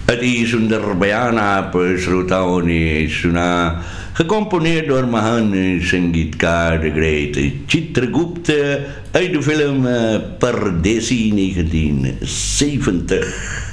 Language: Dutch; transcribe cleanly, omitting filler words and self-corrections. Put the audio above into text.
Het is onder Bayana Srutaoni Suna, gecomponeerd door Mahan Sangeetkar, de great Chitragupta, uit de film Pardesi 1970.